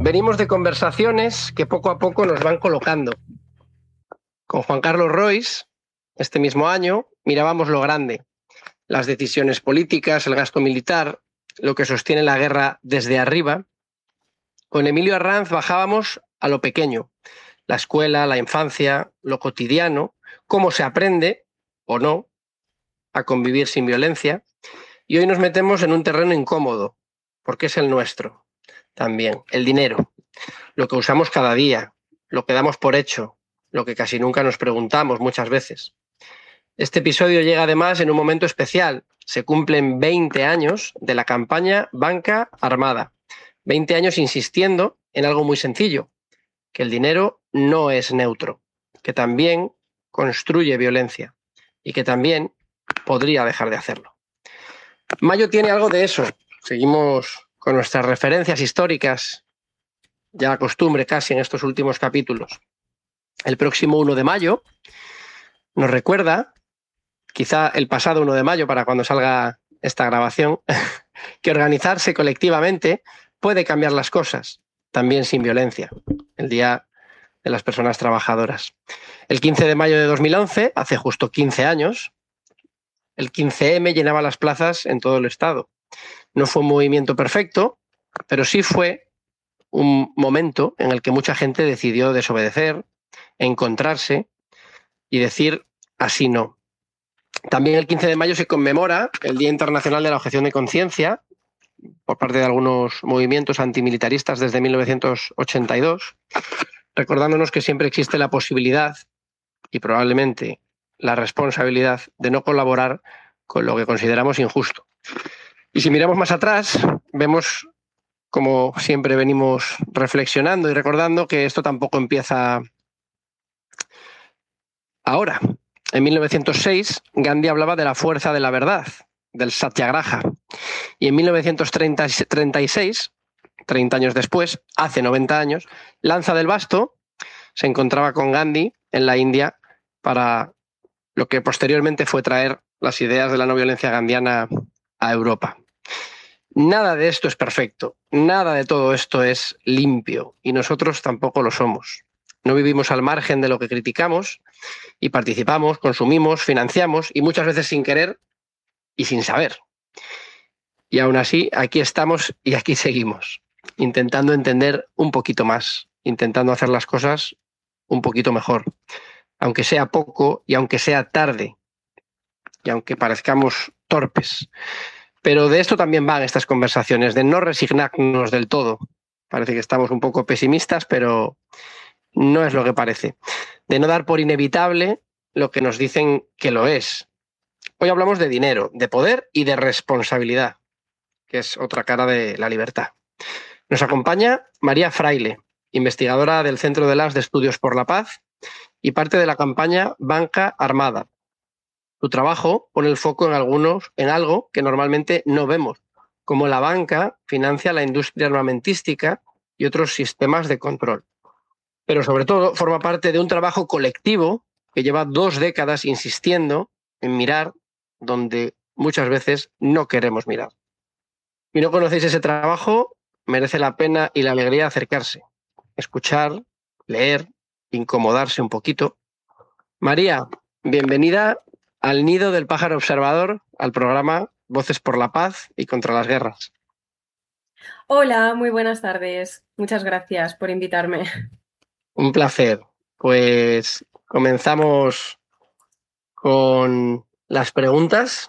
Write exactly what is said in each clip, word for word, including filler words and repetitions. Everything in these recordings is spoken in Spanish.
Venimos de conversaciones que poco a poco nos van colocando. Con Juan Carlos Rois, este mismo año, mirábamos lo grande, las decisiones políticas, el gasto militar, lo que sostiene la guerra desde arriba. Con Emilio Arranz bajábamos a lo pequeño, la escuela, la infancia, lo cotidiano, cómo se aprende, o no, a convivir sin violencia. Y hoy nos metemos en un terreno incómodo, porque es el nuestro también, el dinero, lo que usamos cada día, lo que damos por hecho, lo que casi nunca nos preguntamos muchas veces. Este episodio llega además en un momento especial. Se cumplen veinte años de la campaña Banca Armada. veinte años insistiendo en algo muy sencillo, que el dinero no es neutro, que también construye violencia y que también podría dejar de hacerlo. Mayo tiene algo de eso. Seguimos con nuestras referencias históricas, ya costumbre casi en estos últimos capítulos. El próximo uno de mayo nos recuerda, quizá el pasado uno de mayo para cuando salga esta grabación, que organizarse colectivamente puede cambiar las cosas, también sin violencia. El Día de las Personas Trabajadoras. El quince de mayo de dos mil once, hace justo quince años, el quince eme llenaba las plazas en todo el estado. No fue un movimiento perfecto, pero sí fue un momento en el que mucha gente decidió desobedecer, encontrarse y decir así no. También el quince de mayo se conmemora el Día Internacional de la Objeción de Conciencia por parte de algunos movimientos antimilitaristas desde mil novecientos ochenta y dos, recordándonos que siempre existe la posibilidad y probablemente la responsabilidad de no colaborar con lo que consideramos injusto. Y si miramos más atrás, vemos, como siempre venimos reflexionando y recordando, que esto tampoco empieza ahora. En mil novecientos seis, Gandhi hablaba de la fuerza de la verdad, del satyagraha. Y en mil novecientos treinta y seis, treinta años después, hace noventa años, Lanza del Basto se encontraba con Gandhi en la India para lo que posteriormente fue traer las ideas de la no violencia gandhiana a Europa. Nada de esto es perfecto, nada de todo esto es limpio y nosotros tampoco lo somos. No vivimos al margen de lo que criticamos y participamos, consumimos, financiamos y muchas veces sin querer y sin saber. Y aún así, aquí estamos y aquí seguimos, intentando entender un poquito más, intentando hacer las cosas un poquito mejor, aunque sea poco y aunque sea tarde, y aunque parezcamos torpes. Pero de esto también van estas conversaciones, de no resignarnos del todo. Parece que estamos un poco pesimistas, pero no es lo que parece. De no dar por inevitable lo que nos dicen que lo es. Hoy hablamos de dinero, de poder y de responsabilidad, que es otra cara de la libertad. Nos acompaña María Fraile, investigadora del Centro de las de Estudios por la Paz y parte de la campaña Banca Armada. Su trabajo pone el foco en, algunos, en algo que normalmente no vemos, como la banca financia la industria armamentística y otros sistemas de control. Pero sobre todo forma parte de un trabajo colectivo que lleva dos décadas insistiendo en mirar donde muchas veces no queremos mirar. Si no conocéis ese trabajo, merece la pena y la alegría acercarse, escuchar, leer, incomodarse un poquito. María, bienvenida al Nido del Pájaro Observador, al programa Voces por la Paz y contra las Guerras. Hola, muy buenas tardes. Muchas gracias por invitarme. Un placer. Pues comenzamos con las preguntas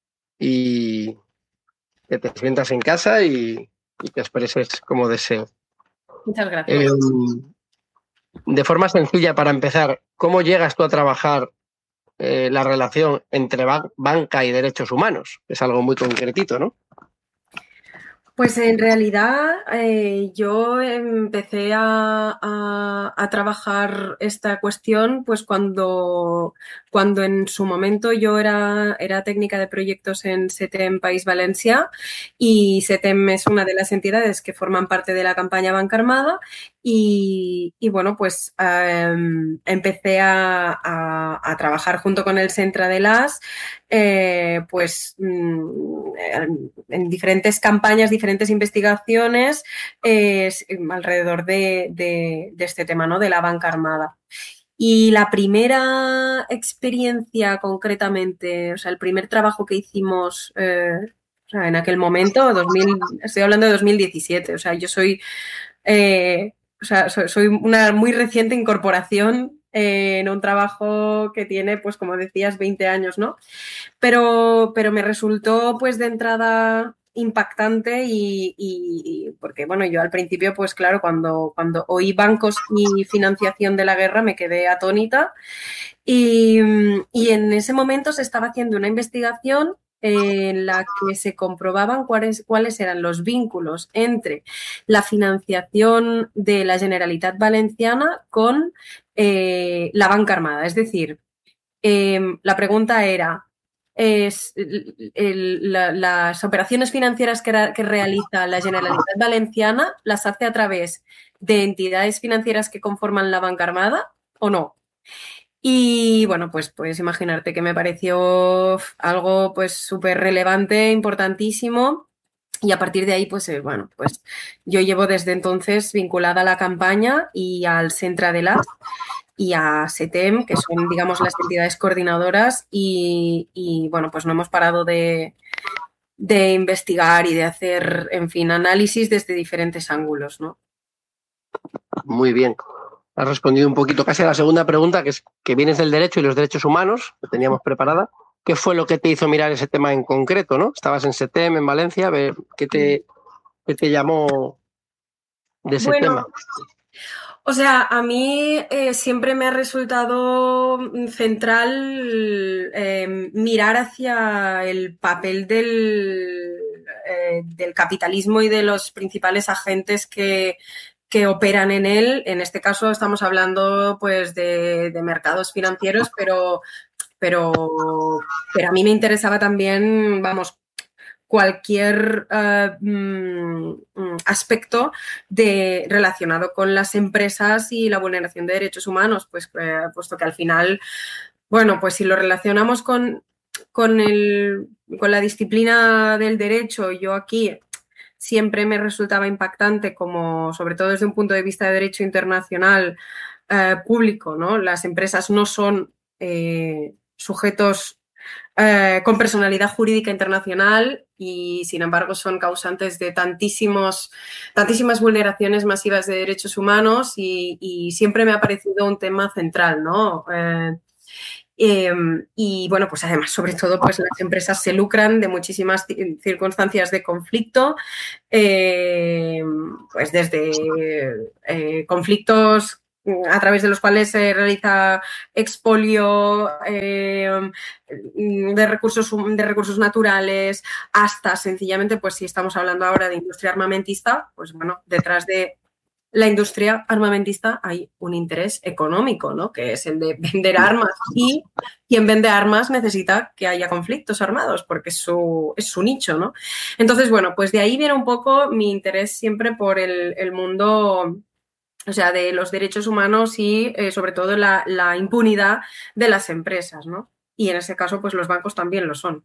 y que te sientas en casa y, y que expreses como deseo. Muchas gracias. Eh, de forma sencilla, para empezar, ¿cómo llegas tú a trabajar eh, la relación entre ban- banca y derechos humanos? Es algo muy concretito, ¿no? Pues en realidad eh, yo empecé a, a, a trabajar esta cuestión pues cuando, cuando en su momento yo era, era técnica de proyectos en SETEM País Valencia y SETEM es una de las entidades que forman parte de la campaña Banca Armada Y, y bueno, pues eh, empecé a, a, a, trabajar junto con el Centre de l'As, eh, pues mm, en diferentes campañas, diferentes investigaciones eh, alrededor de, de, de este tema, ¿no? De la banca armada. Y la primera experiencia concretamente, o sea, el primer trabajo que hicimos eh, o sea, en aquel momento, dos mil, estoy hablando de dos mil diecisiete, o sea, yo soy, eh, o sea, soy, soy una muy reciente incorporación eh, en un trabajo que tiene, pues como decías, veinte años, ¿no? Pero, pero me resultó, pues de entrada impactante y, y, y, porque, bueno, yo al principio, pues claro, cuando, cuando oí bancos y financiación de la guerra me quedé atónita y, y en ese momento se estaba haciendo una investigación en la que se comprobaban cuáles, cuáles eran los vínculos entre la financiación de la Generalitat Valenciana con eh, la banca armada. Es decir, eh, la pregunta era, es, el, el, la, las operaciones financieras que, era, que realiza la Generalitat Valenciana las hace a través de entidades financieras que conforman la banca armada o no. Y bueno, pues puedes imaginarte que me pareció algo pues súper relevante, importantísimo. Y a partir de ahí, pues eh, bueno, pues yo llevo desde entonces vinculada a la campaña y al Centre de l'As y a SETEM, que son, digamos, las entidades coordinadoras y, y bueno, pues no hemos parado de, de investigar y de hacer, en fin, análisis desde diferentes ángulos, ¿no? Muy bien. Has respondido un poquito casi a la segunda pregunta, que es que vienes del derecho y los derechos humanos, que teníamos preparada. ¿Qué fue lo que te hizo mirar ese tema en concreto, no? Estabas en SETEM, en Valencia, ¿qué te, qué te llamó de ese bueno, tema? O sea, a mí eh, siempre me ha resultado central eh, mirar hacia el papel del, eh, del capitalismo y de los principales agentes que, que operan en él. En este caso estamos hablando pues de, de mercados financieros, pero, pero, pero a mí me interesaba también, vamos, cualquier uh, aspecto de, relacionado con las empresas y la vulneración de derechos humanos, pues eh, puesto que al final, bueno, pues si lo relacionamos con, con, el, con la disciplina del derecho, yo aquí siempre me resultaba impactante como, sobre todo desde un punto de vista de derecho internacional eh, público, ¿no? Las empresas no son eh, sujetos Eh, con personalidad jurídica internacional y, sin embargo, son causantes de tantísimos, tantísimas vulneraciones masivas de derechos humanos y, y siempre me ha parecido un tema central, ¿no? Eh, eh, y, bueno, pues además, sobre todo, pues las empresas se lucran de muchísimas circunstancias de conflicto, eh, pues desde eh, conflictos a través de los cuales se realiza expolio eh, de, recursos, de recursos naturales, hasta sencillamente, pues si estamos hablando ahora de industria armamentista, pues bueno, detrás de la industria armamentista hay un interés económico, ¿no? Que es el de vender armas y quien vende armas necesita que haya conflictos armados porque es su, es su nicho, ¿no? Entonces, bueno, pues de ahí viene un poco mi interés siempre por el, el mundo, o sea, de los derechos humanos y eh, sobre todo la, la impunidad de las empresas, ¿no? Y en ese caso, pues los bancos también lo son.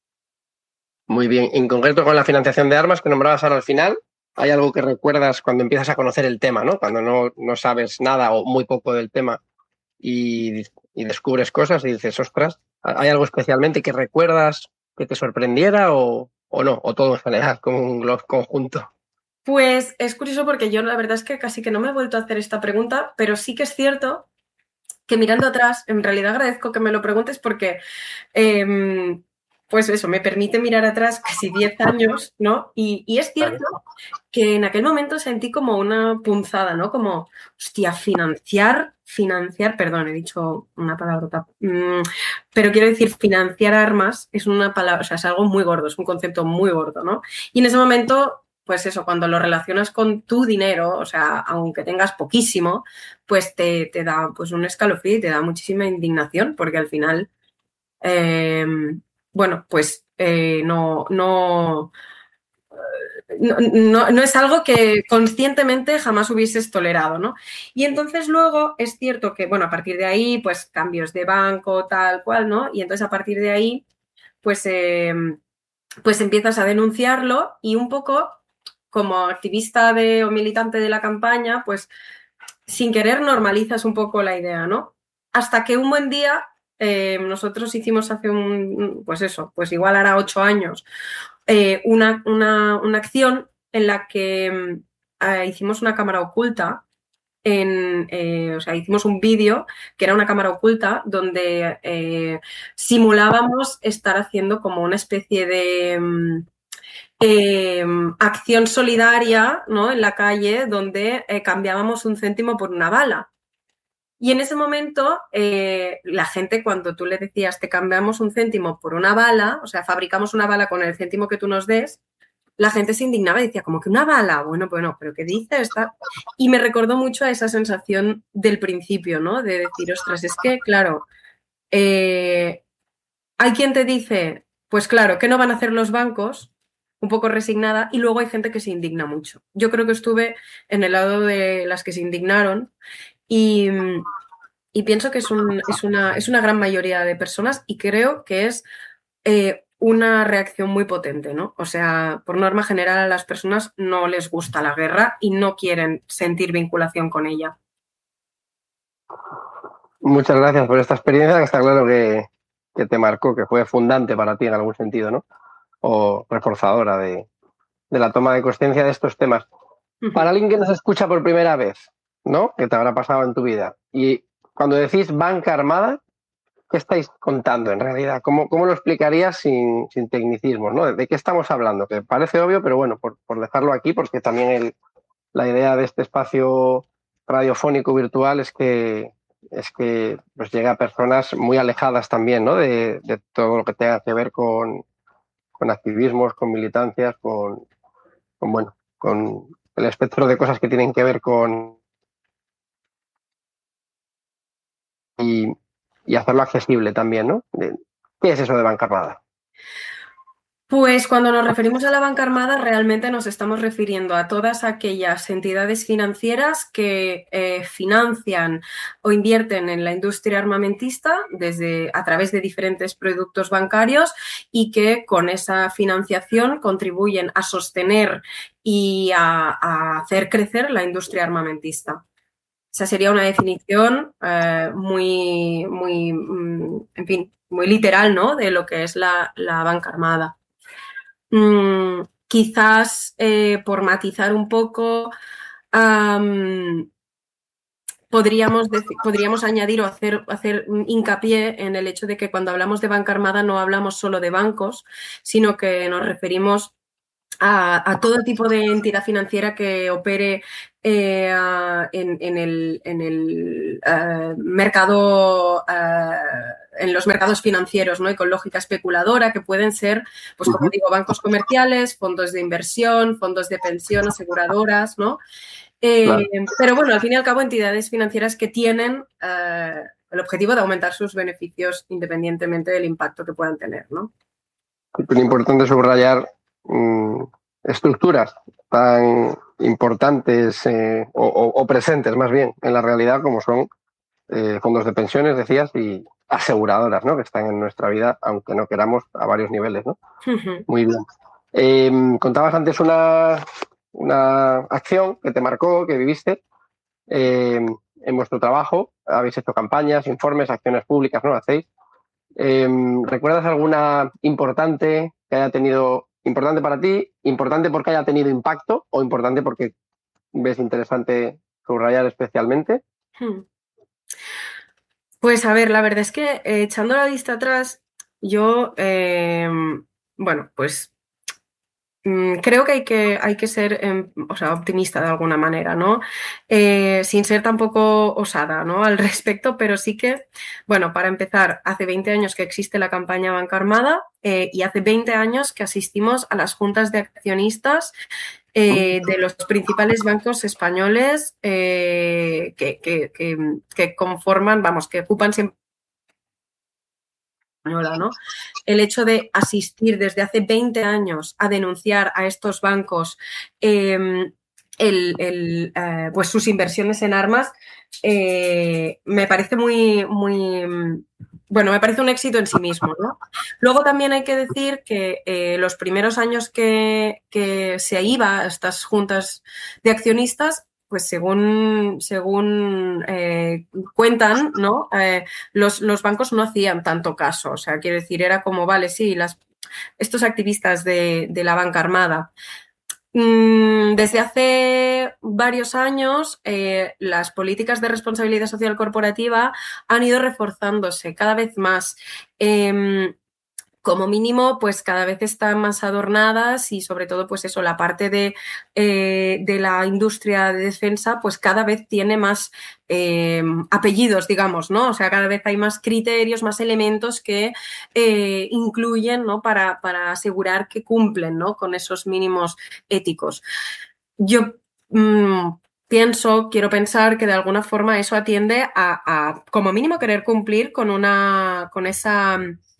Muy bien. En concreto con la financiación de armas que nombrabas ahora al final, ¿hay algo que recuerdas cuando empiezas a conocer el tema, ¿no? Cuando no, no sabes nada o muy poco del tema y, y descubres cosas y dices, ostras, ¿hay algo especialmente que recuerdas que te sorprendiera o, o no? O todo en general, como un conjunto. Pues es curioso porque yo la verdad es que casi que no me he vuelto a hacer esta pregunta, pero sí que es cierto que mirando atrás, en realidad agradezco que me lo preguntes porque, eh, pues eso, me permite mirar atrás casi diez años, ¿no? Y, y es cierto que en aquel momento sentí como una punzada, ¿no? Como, hostia, financiar, financiar, perdón, he dicho una palabra, mm, pero quiero decir, financiar armas es una palabra, o sea, es algo muy gordo, es un concepto muy gordo, ¿no? Y en ese momento, pues eso, cuando lo relacionas con tu dinero, o sea, aunque tengas poquísimo, pues te, te da pues un escalofrío y te da muchísima indignación, porque al final, eh, bueno, pues eh, no, no, no, no, no es algo que conscientemente jamás hubieses tolerado, ¿no? Y entonces luego es cierto que, bueno, a partir de ahí, pues cambios de banco, tal cual, ¿no? Y entonces a partir de ahí, pues, eh, pues empiezas a denunciarlo y un poco como activista de, o militante de la campaña, pues sin querer normalizas un poco la idea, ¿no? Hasta que un buen día eh, nosotros hicimos hace un, pues eso, pues igual hará ocho años, eh, una, una, una acción en la que eh, hicimos una cámara oculta. En, eh, o sea, hicimos un vídeo que era una cámara oculta donde eh, simulábamos estar haciendo como una especie de eh, acción solidaria, ¿no? En la calle donde eh, cambiábamos un céntimo por una bala. Y en ese momento, eh, la gente, cuando tú le decías te cambiamos un céntimo por una bala, o sea, fabricamos una bala con el céntimo que tú nos des, la gente se indignaba y decía, ¿como que una bala? Bueno, bueno, ¿pero qué dice esta? Y me recordó mucho a esa sensación del principio, ¿no? De decir, ostras, es que, claro, eh, hay quien te dice, pues claro, ¿qué no van a hacer los bancos? Un poco resignada, y luego hay gente que se indigna mucho. Yo creo que estuve en el lado de las que se indignaron y, y pienso que es, un, es, una, es una gran mayoría de personas y creo que es eh, una reacción muy potente, ¿no? O sea, por norma general a las personas no les gusta la guerra y no quieren sentir vinculación con ella. Muchas gracias por esta experiencia, que está claro que, que te marcó, que fue fundante para ti en algún sentido, ¿no? O reforzadora de, de la toma de conciencia de estos temas. Uh-huh. Para alguien que nos escucha por primera vez, ¿no? Que te habrá pasado en tu vida. Y cuando decís banca armada, ¿qué estáis contando en realidad? ¿Cómo, cómo lo explicarías sin, sin tecnicismos, ¿no? ¿De qué estamos hablando? Que parece obvio, pero bueno, por, por dejarlo aquí, porque también el, la idea de este espacio radiofónico virtual es que, es que pues llega a personas muy alejadas también, ¿no? De, de todo lo que tenga que ver con, con activismos, con militancias, con, con, bueno, con el espectro de cosas que tienen que ver con... Y, y hacerlo accesible también, ¿no? ¿Qué es eso de banca armada? Pues cuando nos referimos a la banca armada realmente nos estamos refiriendo a todas aquellas entidades financieras que eh, financian o invierten en la industria armamentista desde, a través de diferentes productos bancarios y que con esa financiación contribuyen a sostener y a, a hacer crecer la industria armamentista. Esa sería una definición eh, muy, muy, en fin, muy literal, ¿no? De lo que es la, la banca armada. Mm, quizás eh, por matizar un poco, um, podríamos, decir, podríamos añadir o hacer, hacer hincapié en el hecho de que cuando hablamos de banca armada no hablamos solo de bancos, sino que nos referimos a, a todo tipo de entidad financiera que opere eh, en, en el, en el uh, mercado, uh, en los mercados financieros, ¿no? Y con lógica especuladora, que pueden ser, pues como uh-huh. digo, bancos comerciales, fondos de inversión, fondos de pensión, aseguradoras, ¿no? Eh, claro. Pero bueno, al fin y al cabo, entidades financieras que tienen uh, el objetivo de aumentar sus beneficios independientemente del impacto que puedan tener, ¿no? Es importante subrayar mmm, estructuras tan importantes eh, o, o, o presentes más bien en la realidad como son eh, fondos de pensiones, decías, y aseguradoras, ¿no? Que están en nuestra vida, aunque no queramos, a varios niveles, ¿no? Uh-huh. Muy bien. Eh, contabas antes una, una acción que te marcó, que viviste eh, en vuestro trabajo. Habéis hecho campañas, informes, acciones públicas, ¿no? Hacéis. Eh, ¿Recuerdas alguna importante que haya tenido, importante para ti, importante porque haya tenido impacto o importante porque ves interesante subrayar especialmente? Hmm. Pues a ver, la verdad es que eh, echando la vista atrás, yo, eh, bueno, pues mm, creo que hay que, hay que ser eh, o sea, optimista de alguna manera, ¿no? Eh, sin ser tampoco osada, ¿no? Al respecto, pero sí que, bueno, para empezar, hace veinte años que existe la campaña Banca Armada eh, y hace veinte años que asistimos a las juntas de accionistas Eh, de los principales bancos españoles eh, que, que, que, que conforman, vamos, que ocupan siempre española, ¿no? El hecho de asistir desde hace veinte años a denunciar a estos bancos eh, el, el, eh, pues sus inversiones en armas eh, me parece muy, muy, bueno, me parece un éxito en sí mismo, ¿no? Luego también hay que decir que eh, los primeros años que, que se iba a estas juntas de accionistas, pues según, según eh, cuentan, ¿no? Eh, los, los bancos no hacían tanto caso. O sea, quiero decir, era como, vale, sí, las, estos activistas de, de la banca armada. Mm, desde hace varios años, eh, las políticas de responsabilidad social corporativa han ido reforzándose cada vez más. Eh, Como mínimo, pues cada vez están más adornadas y sobre todo, pues eso, la parte de, eh, de la industria de defensa, pues cada vez tiene más eh, apellidos, digamos, ¿no? O sea, cada vez hay más criterios, más elementos que eh, incluyen, ¿no? Para, para asegurar que cumplen, ¿no? Con esos mínimos éticos. Yo mmm, pienso, quiero pensar que de alguna forma eso atiende a, a como mínimo, querer cumplir con una, con esa...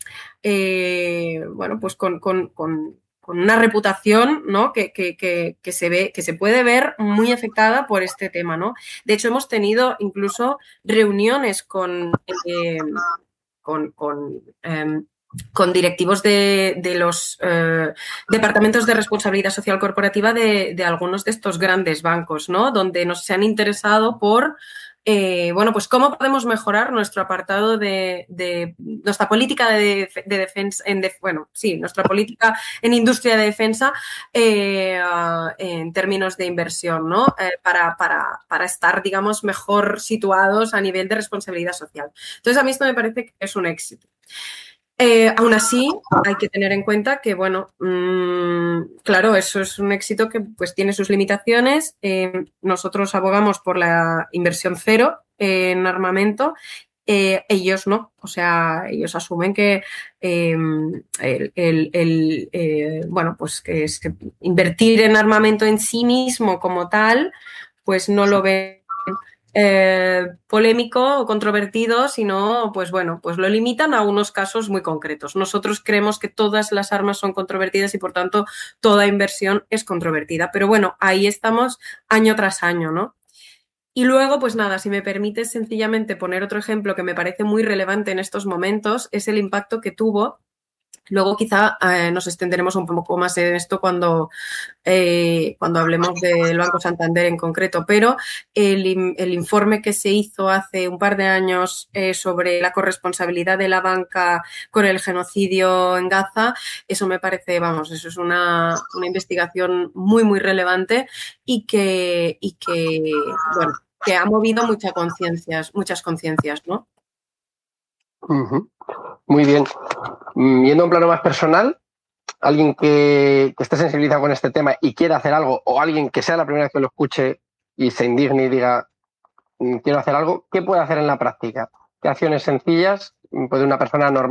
Eh, bueno, pues con, con, con, con una reputación, ¿no? que, que, que, que, se ve, que se puede ver muy afectada por este tema, ¿no? De hecho, hemos tenido incluso reuniones con, eh, con, con, eh, con directivos de, de los eh, departamentos de responsabilidad social corporativa de, de algunos de estos grandes bancos, ¿no? Donde nos se han interesado por Eh, bueno, pues cómo podemos mejorar nuestro apartado de, de nuestra política de, de defensa, en de, bueno, sí, nuestra política en industria de defensa eh, uh, en términos de inversión, ¿no? Eh, para, para, para estar, digamos, mejor situados a nivel de responsabilidad social. Entonces, a mí esto me parece que es un éxito. Eh, aún así, hay que tener en cuenta que, bueno, mmm, claro, eso es un éxito que pues tiene sus limitaciones. Eh, nosotros abogamos por la inversión cero eh, en armamento. Eh, ellos no, o sea, ellos asumen que eh, el, el, el eh, bueno, pues que, es que invertir en armamento en sí mismo como tal, pues no lo ven Eh, polémico o controvertido, sino, pues bueno, pues lo limitan a unos casos muy concretos. Nosotros creemos que todas las armas son controvertidas y, por tanto, toda inversión es controvertida. Pero bueno, ahí estamos año tras año, ¿no? Y luego, pues nada, si me permites sencillamente poner otro ejemplo que me parece muy relevante en estos momentos, es el impacto que tuvo. Luego quizá eh, nos extenderemos un poco más en esto cuando, eh, cuando hablemos del Banco Santander en concreto, pero el, el informe que se hizo hace un par de años eh, sobre la corresponsabilidad de la banca con el genocidio en Gaza, eso me parece, vamos, eso es una, una investigación muy, muy relevante y que, y que, bueno, que ha movido muchas conciencias, muchas conciencias, ¿no? Uh-huh. Muy bien. Yendo a un plano más personal, alguien que, que esté sensibilizado con este tema y quiera hacer algo, o alguien que sea la primera vez que lo escuche y se indigne y diga quiero hacer algo, ¿qué puede hacer en la práctica? ¿Qué acciones sencillas puede una persona normal